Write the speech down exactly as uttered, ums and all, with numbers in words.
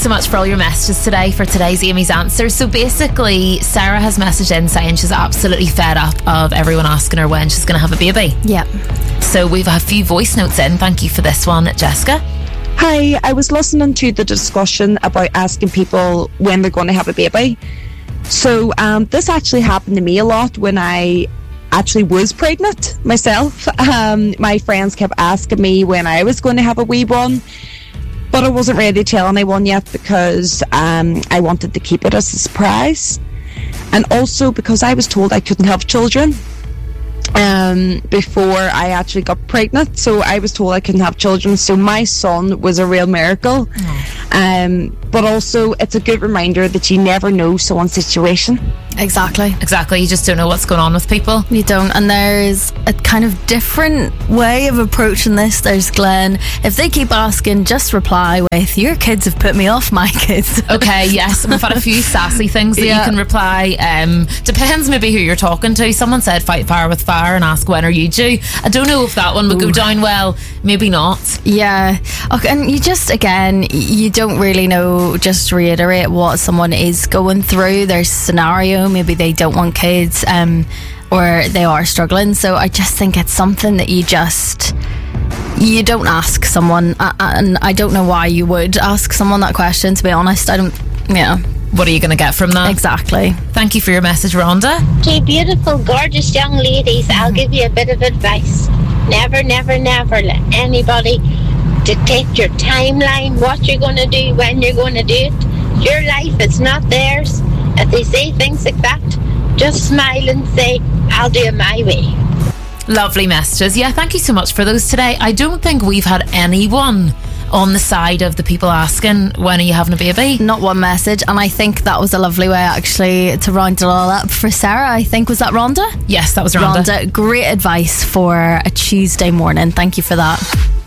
so much for all your messages today for today's Amy's Answer. So basically, Sarah has messaged in saying she's absolutely fed up of everyone asking her when she's going to have a baby. Yeah. So we've a few voice notes in. Thank you for this one, Jessica. Hi, I was listening to the discussion about asking people when they're going to have a baby. So um, this actually happened to me a lot when I actually was pregnant myself. Um, my friends kept asking me when I was going to have a wee one, but I wasn't ready to tell anyone yet because um, I wanted to keep it as a surprise. And also because I was told I couldn't have children um, before I actually got pregnant. So I was told I couldn't have children. So my son was a real miracle. Um, but also it's a good reminder that you never know someone's situation. Exactly. Exactly. You just don't know what's going on with people. You don't. And there's a kind of different way of approaching this. There's Glenn. If they keep asking, just reply with, your kids have put me off my kids. Okay, yes. We've had a few sassy things that Yeah. you can reply. Um, depends maybe who you're talking to. Someone said fight fire with fire and ask when are you due. I don't know if that one would Ooh. go down well. Maybe not. Yeah. Okay. And you just, again, you don't really know. Just reiterate what someone is going through. There's scenario. Maybe they don't want kids, um, or they are struggling. So I just think it's something that you just you don't ask someone, uh, and I don't know why you would ask someone that question. To be honest, I don't. Yeah. What are you going to get from that? Exactly. Thank you for your message, Rhonda. To beautiful, gorgeous young ladies, I'll give you a bit of advice. Never, never, never let anybody dictate your timeline, what you're going to do, when you're going to do it. Your life is not theirs. If they say things like that, just smile and say, I'll do it my way. Lovely messages. Yeah, thank you so much for those today. I don't think we've had anyone on the side of the people asking, when are you having a baby? Not one message. And I think that was a lovely way actually to round it all up for Sarah. I think, was that Rhonda? Yes, that was Rhonda. Rhonda, great advice for a Tuesday morning. Thank you for that.